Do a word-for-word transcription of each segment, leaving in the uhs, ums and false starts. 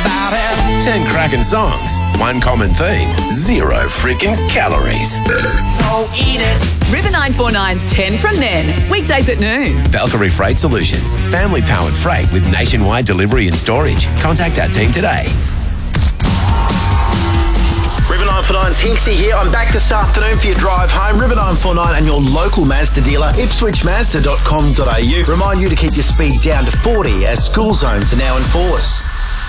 about it. Ten cracking songs, one common theme, zero freaking calories. So eat it. River nine four nine's ten from then. Weekdays at noon. Valkyrie Freight Solutions. Family-powered freight with nationwide delivery and storage. Contact our team today. River nine four nine's Hinksy here. I'm back this afternoon for your drive home. River nine four nine and your local Mazda dealer, ipswich mazda dot com dot a u. Remind you to keep your speed down to forty as school zones are now in force.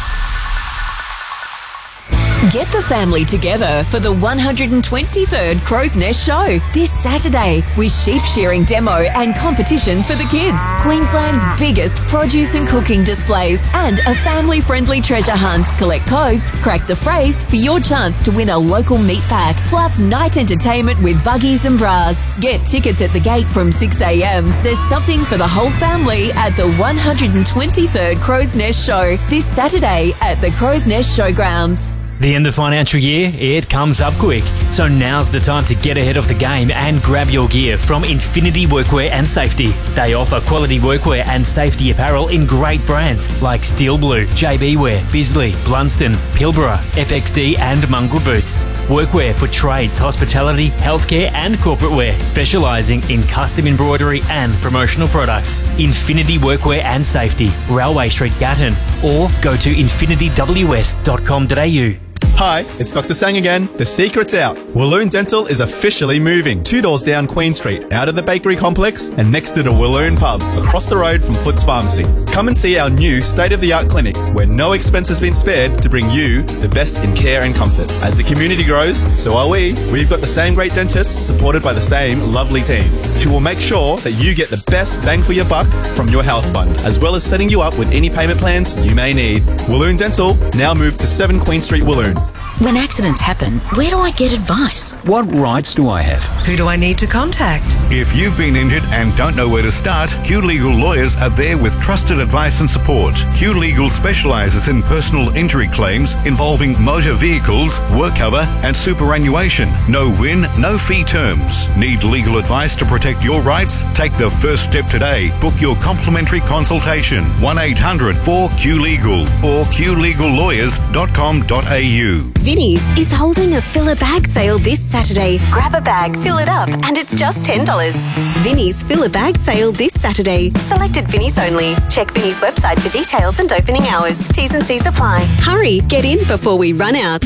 Get the family together for the one hundred twenty-third Crow's Nest Show this Saturday with sheep shearing demo and competition for the kids, Queensland's biggest produce and cooking displays, and a family-friendly treasure hunt. Collect codes, crack the phrase for your chance to win a local meat pack, plus night entertainment with buggies and bras. Get tickets at the gate from six a m. There's something for the whole family at the one hundred twenty-third Crow's Nest Show this Saturday at the Crow's Nest Showgrounds. The end of financial year, it comes up quick. So now's the time to get ahead of the game and grab your gear from Infinity Workwear and Safety. They offer quality workwear and safety apparel in great brands like Steel Blue, J B Wear, Bisley, Blunston, Pilbara, F X D and Mongrel Boots. Workwear for trades, hospitality, healthcare and corporate wear, specialising in custom embroidery and promotional products. Infinity Workwear and Safety, Railway Street, Gatton, or go to infinity w s dot com dot a u. Hi, it's Doctor Sang again. The secret's out. Walloon Dental is officially moving two doors down Queen Street, out of the bakery complex and next to the Walloon pub, across the road from Foots Pharmacy. Come and see our new state-of-the-art clinic where no expense has been spared to bring you the best in care and comfort. As the community grows, so are we. We've got the same great dentists supported by the same lovely team who will make sure that you get the best bang for your buck from your health fund, as well as setting you up with any payment plans you may need. Walloon Dental, now moved to seven Queen Street, Walloon. When accidents happen, where do I get advice? What rights do I have? Who do I need to contact? If you've been injured and don't know where to start, Q Legal lawyers are there with trusted advice and support. Q Legal specialises in personal injury claims involving motor vehicles, work cover and superannuation. No win, no fee terms. Need legal advice to protect your rights? Take the first step today. Book your complimentary consultation. one eight hundred four Q legal or q legal lawyers dot com dot a u. Vinnie's is holding a fill a bag sale this Saturday. Grab a bag, fill it up, and it's just ten dollars. Vinnie's fill a bag sale this Saturday. Selected Vinnie's only. Check Vinnie's website for details and opening hours. T's and C's apply. Hurry, get in before we run out.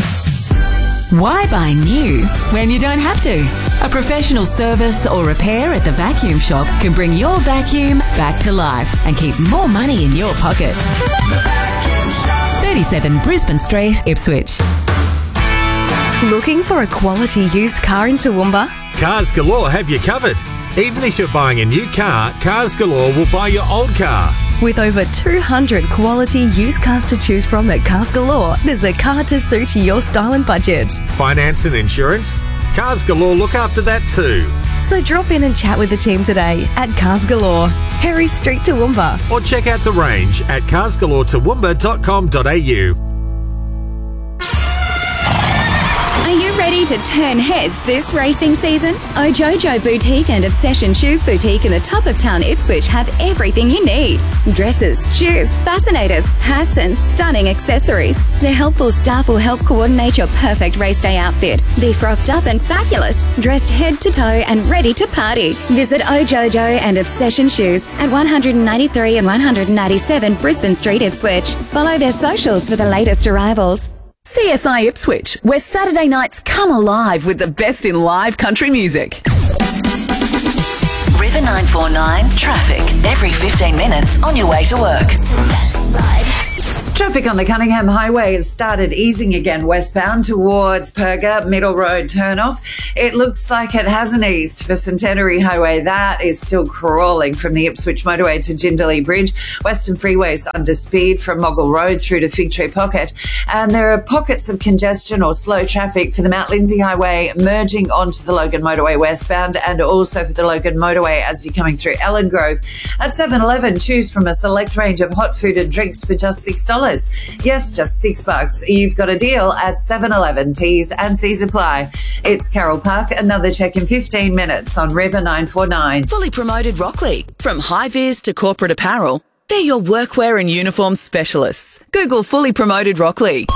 Why buy new when you don't have to? A professional service or repair at the vacuum shop can bring your vacuum back to life and keep more money in your pocket. The Vacuum Shop. thirty-seven Brisbane Street, Ipswich. Looking for a quality used car in Toowoomba? Cars Galore have you covered. Even if you're buying a new car, Cars Galore will buy your old car. With over two hundred quality used cars to choose from at Cars Galore, there's a car to suit your style and budget. Finance and insurance? Cars Galore look after that too. So drop in and chat with the team today at Cars Galore, Harry Street, Toowoomba. Or check out the range at cars galore toowoomba dot com dot a u. Are you ready to turn heads this racing season? Ojojo Boutique and Obsession Shoes Boutique in the top of town Ipswich have everything you need. Dresses, shoes, fascinators, hats and stunning accessories. Their helpful staff will help coordinate your perfect race day outfit. Be frocked up and fabulous, dressed head to toe and ready to party. Visit Ojojo and Obsession Shoes at one ninety-three and one ninety-seven Brisbane Street, Ipswich. Follow their socials for the latest arrivals. C S I Ipswich, where Saturday nights come alive with the best in live country music. River nine four nine traffic every fifteen minutes on your way to work. Traffic on the Cunningham Highway has started easing again westbound towards Perga, Middle Road turnoff. It looks like it hasn't eased for Centenary Highway. That is still crawling from the Ipswich motorway to Jindalee Bridge. Western Freeway's under speed from Moggle Road through to Fig Tree Pocket. And there are pockets of congestion or slow traffic for the Mount Lindsay Highway merging onto the Logan motorway westbound, and also for the Logan motorway as you're coming through Ellen Grove. At seven eleven, choose from a select range of hot food and drinks for just six dollars. Yes, just six bucks. You've got a deal at seven eleven. T's and C's apply. It's Carol Park. Another check in fifteen minutes on River nine four nine. Fully promoted Rockley. From high vis to corporate apparel, They're your workwear and uniform specialists. Google fully promoted Rockley.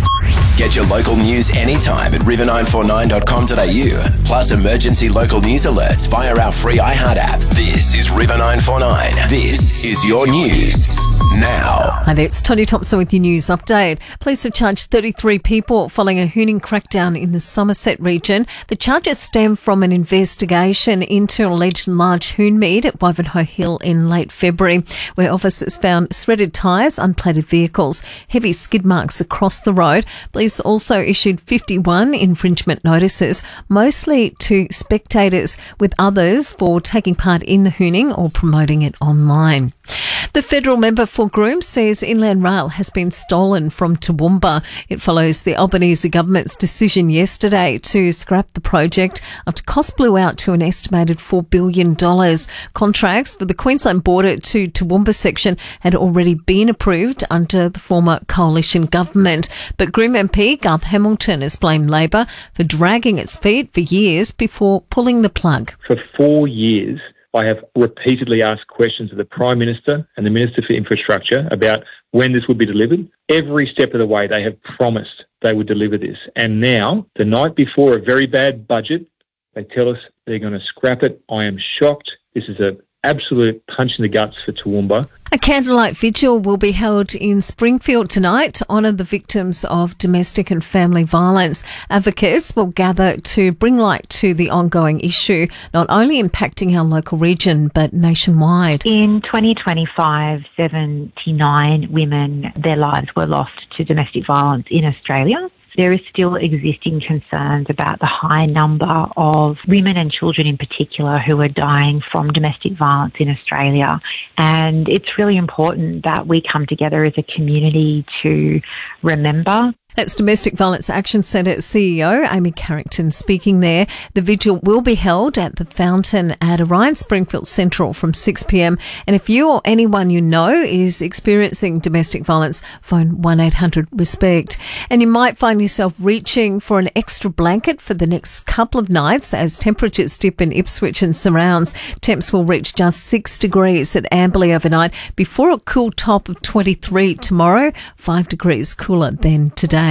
Get your local news anytime at river nine four nine dot com dot a u. Plus emergency local news alerts via our free iHeart app. This is River nine four nine. This is your news now. Hi there, it's Tony Thompson with your news update. Police have charged thirty-three people following a hooning crackdown in the Somerset region. The charges stem from an investigation into an alleged large hoon meet at Wivenhoe Hill in late February, where officers found shredded tyres, unplated vehicles, heavy skid marks across the road. Police also issued fifty-one infringement notices, mostly to spectators, with others for taking part in the hooning or promoting it online. The federal member for Groom says Inland Rail has been stolen from Toowoomba. It follows the Albanese government's decision yesterday to scrap the project after costs blew out to an estimated four billion dollars. Contracts for the Queensland border to Toowoomba section had already been approved under the former coalition government. But Groom M P Garth Hamilton has blamed Labor for dragging its feet for years before pulling the plug. For four years, I have repeatedly asked questions of the Prime Minister and the Minister for Infrastructure about when this would be delivered. Every step of the way, they have promised they would deliver this. And now, the night before a very bad budget, they tell us they're going to scrap it. I am shocked. This is an absolute punch in the guts for Toowoomba. A candlelight vigil will be held in Springfield tonight to honour the victims of domestic and family violence. Advocates will gather to bring light to the ongoing issue, not only impacting our local region, but nationwide. In twenty twenty-five, seventy-nine women, their lives were lost to domestic violence in Australia. There is still existing concerns about the high number of women and children in particular who are dying from domestic violence in Australia. And it's really important that we come together as a community to remember. That's Domestic Violence Action Centre C E O Amy Carrington speaking there. The vigil will be held at the Fountain at Orion Springfield Central from six p.m. And if you or anyone you know is experiencing domestic violence, phone one eight hundred RESPECT. And you might find yourself reaching for an extra blanket for the next couple of nights as temperatures dip in Ipswich and surrounds. Temps will reach just six degrees at Amberley overnight before a cool top of twenty-three tomorrow, five degrees cooler than today.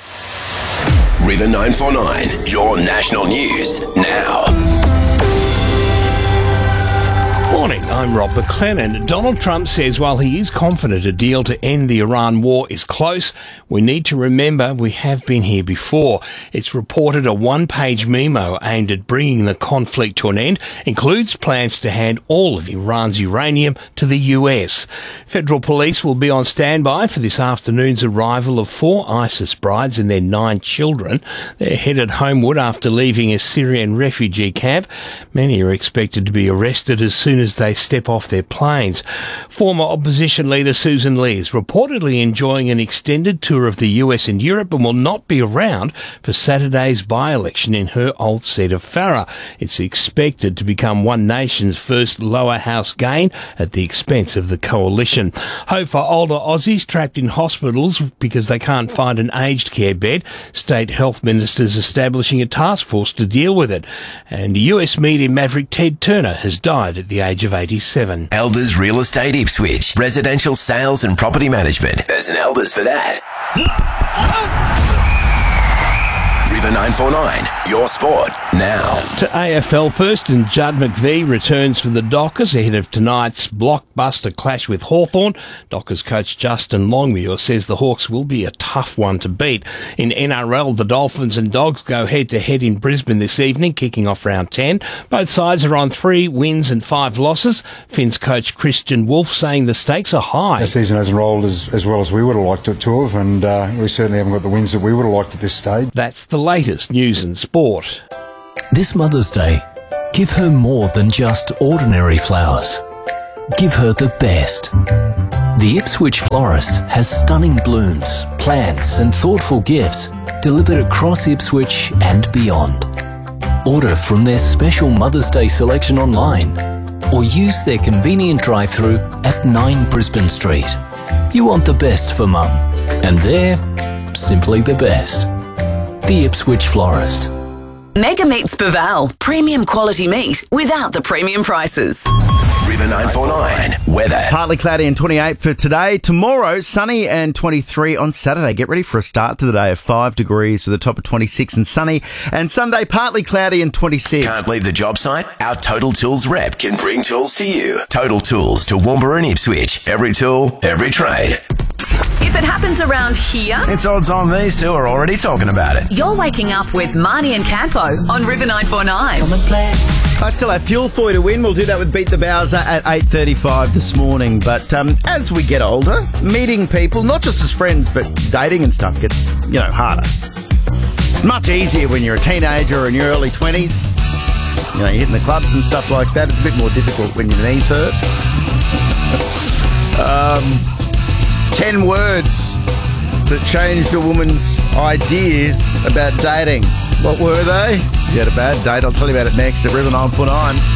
River nine four nine, your national news now. Morning, I'm Rob McLennan. Donald Trump says while he is confident a deal to end the Iran war is close, we need to remember we have been here before. It's reported a one-page memo aimed at bringing the conflict to an end includes plans to hand all of Iran's uranium to the U S. Federal police will be on standby for this afternoon's arrival of four ISIS brides and their nine children. They're headed homeward after leaving a Syrian refugee camp. Many are expected to be arrested as soon as they step off their planes. Former opposition leader Susan Lee is reportedly enjoying an extended tour of the U S and Europe and will not be around for Saturday's by-election in her old seat of Farrer. It's expected to become One Nation's first lower house gain at the expense of the coalition. Hope for older Aussies trapped in hospitals because they can't find an aged care bed. State health ministers establishing a task force to deal with it. And U S media maverick Ted Turner has died at the age of eighty-seven. Elders Real Estate Ipswich. Residential sales and property management. There's an Elders for that. River nine four nine, your sport now. To A F L first, and Judd McVie returns for the Dockers ahead of tonight's blockbuster clash with Hawthorn. Dockers coach Justin Longmuir says the Hawks will be a tough one to beat. In N R L, the Dolphins and Dogs go head-to-head in Brisbane this evening, kicking off round ten. Both sides are on three wins and five losses. Finns coach Christian Wolf saying the stakes are high. Our season hasn't rolled as, as well as we would have liked it to have, and uh, we certainly haven't got the wins that we would have liked at this stage. That's the latest news and sport. This Mother's Day, give her more than just ordinary flowers. Give her the best. The Ipswich florist has stunning blooms, plants and thoughtful gifts delivered across Ipswich and beyond. Order from their special Mother's Day selection online or use their convenient drive-through at nine Brisbane Street. You want the best for Mum, and they're simply the best. The Ipswich Florist. Mega Meats Baval. Premium quality meat without the premium prices. River nine four nine. Weather. Partly cloudy and twenty-eight for today. Tomorrow, sunny and twenty-three on Saturday. Get ready for a start to the day of five degrees with a top of twenty-six and sunny. And Sunday, partly cloudy and twenty-six. Can't leave the job site? Our Total Tools rep can bring tools to you. Total Tools to Woombra and Ipswich. Every tool, every trade. If it happens around here, It's odds on these two are already talking about it. you're waking up with Marnie and Campo on River nine four nine. I still have fuel for you to win. We'll do that with Beat the Bowser at eight thirty-five this morning. But um, as we get older, meeting people, not just as friends, but dating and stuff gets, you know, harder. It's much easier when you're a teenager or in your early twenties. You know, you're hitting the clubs and stuff like that. It's a bit more difficult when your knees hurt. um, ten words that changed a woman's ideas about dating. What were they? If you had a bad date, I'll tell you about it next at River nine four nine.